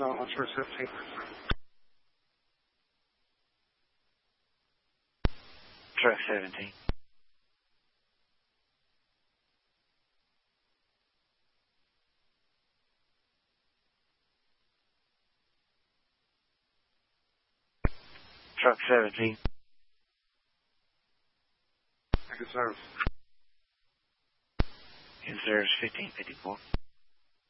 Southwest 15. Truck 17. Truck 17. Good service. In service 1554.